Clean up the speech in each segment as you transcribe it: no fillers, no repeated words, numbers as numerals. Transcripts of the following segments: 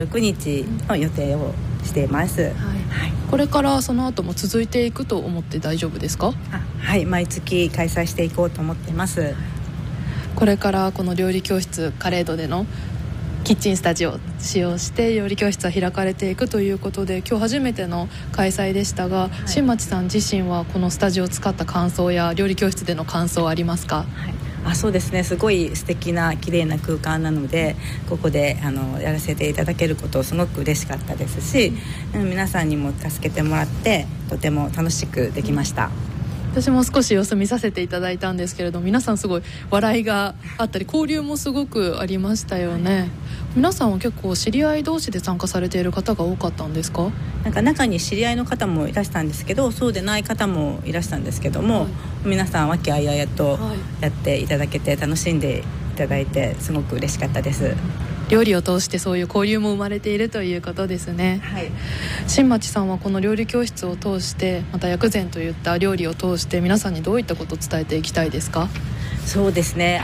6日の予定をしています、はい。 これからその後も続いていくと思って大丈夫ですか？ はい、毎月開催していこうと思っています。 これからこの料理教室カレードでのキッチンスタジオを使用して料理教室は開かれていくということで、今日初めての開催でしたが、新町さん自身はこのスタジオを使った感想や料理教室での感想はありますか？ そうですね、すごい素敵な綺麗な空間なので、ここでやらせていただけることすごく嬉しかったですし、皆さんにも助けてもらってとても楽しくできました。 私も少し様子見させていただいたんですけれど、皆さんすごい笑いがあったり交流もすごくありましたよね。皆さんは結構知り合い同士で参加されている方が多かったんですか？ 中に知り合いの方もいらしたんですけど、そうでない方もいらしたんですけども、皆さん和気あいあいとやっていただけて楽しんでいただいてすごく嬉しかったです。 料理を通してそういう交流も生まれているということですね。新町さんはこの料理教室を通して、また薬膳といった料理を通して皆さんにどういったことを伝えていきたいですか？ そうですね、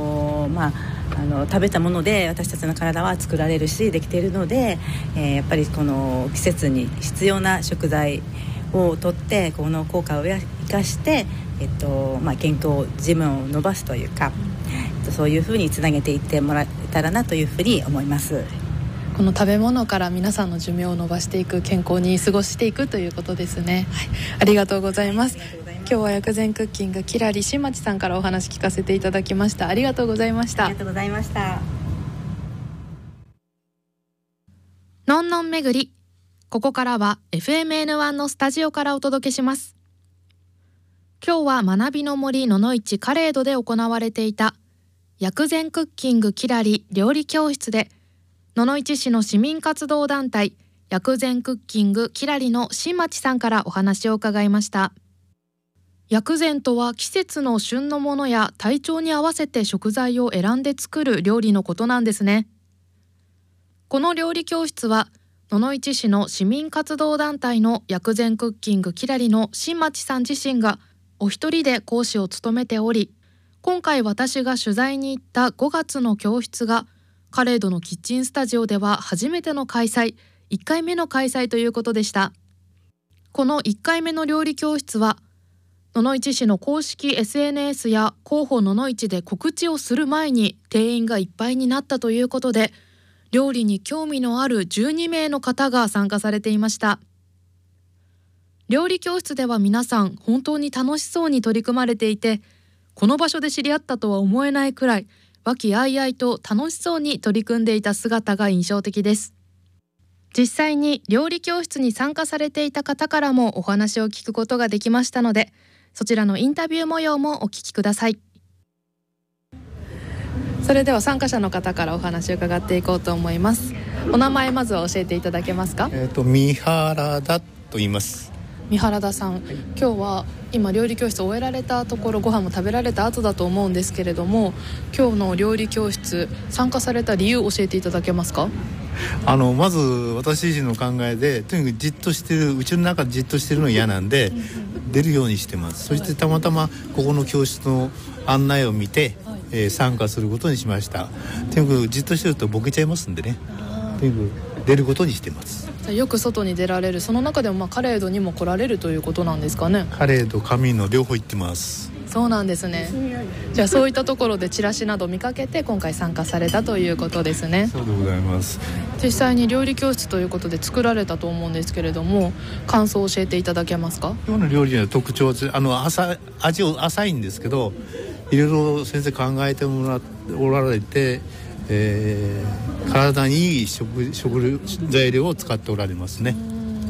食べたもので私たちの体は作られるしできているので、やっぱりこの季節に必要な食材をとってこの効果を生かして、健康寿命を伸ばすというか、そういうふうにつなげていってもらえたらなというふうに思います。 この食べ物から皆さんの寿命を伸ばしていく、健康に過ごしていくということですね。ありがとうございます。今日は薬膳クッキングキラリ新町さんからお話聞かせていただきました。ありがとうございました。 ありがとうございました。 のんのん巡り、ここからは FMN1 のスタジオからお届けします。今日は学びの森野々市カレードで行われていた薬膳クッキングキラリ料理教室で、野々市市の市民活動団体薬膳クッキングキラリの新町さんからお話を伺いました。薬膳とは季節の旬のものや体調に合わせて食材を選んで作る料理のことなんですね。この料理教室は野々市市の市民活動団体の薬膳クッキングキラリの新町さん自身がお一人で講師を務めており、今回私が取材に行った5月の教室がカレードのキッチンスタジオでは初めての開催、1回目の開催ということでした。この1回目の料理教室は野々市市の公式 SNS や広報野々市で告知をする前に定員がいっぱいになったということで、料理に興味のある12名の方が参加されていました。料理教室では皆さん本当に楽しそうに取り組まれていて、この場所で知り合ったとは思えないくらい和気あいあいと楽しそうに取り組んでいた姿が印象的です。実際に料理教室に参加されていた方からもお話を聞くことができましたので、そちらのインタビュー模様もお聞きください。それでは参加者の方からお話を伺っていこうと思います。お名前まずは教えていただけますか？ 三原田と言います。 三原田さん、今日は今料理教室を終えられたところ、ご飯も食べられた後だと思うんですけれども、今日の料理教室参加された理由を教えていただけますか？ まず私自身の考えで、とにかくじっとしてる、うちの中でじっとしてるの嫌なんで出るようにしてます。そしてたまたまここの教室の案内を見て、参加することにしました。とにかくじっとしてるとボケちゃいますんでね、とにかく出ることにしてます。 よく外に出られる、その中でもカレードにも来られるということなんですかね？ カレード上の両方行ってます。 そうなんですね。じゃあそういったところでチラシなど見かけて今回参加されたということですね。 そうでございます。 実際に料理教室ということで作られたと思うんですけれども、感想を教えていただけますか？ 今日の料理の特徴は味を浅いんですけど、いろいろ先生考えておられて、体にいい食材料を使っておられますね。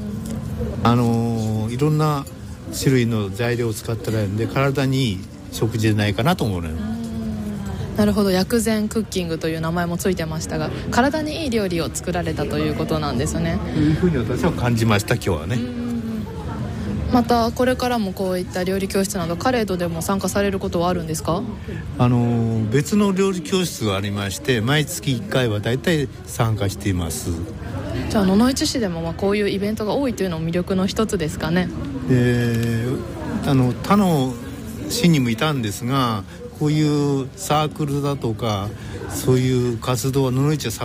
いろんな種類の材料を使っておられるので体にいい食事じゃないかなと思うのよ。 なるほど、薬膳クッキングという名前もついてましたが、体にいい料理を作られたということなんですね。 というふうに私は感じました。今日はね。 またこれからもこういった料理教室などカレードでも参加されることはあるんですか？ 別の料理教室がありまして、毎月1回はだいたい参加しています。 じゃあ野々市市でもこういうイベントが多いというのも魅力の一つですかね？ 他の市にもいたんですが、こういうサークルだとかそういう活動は野々市は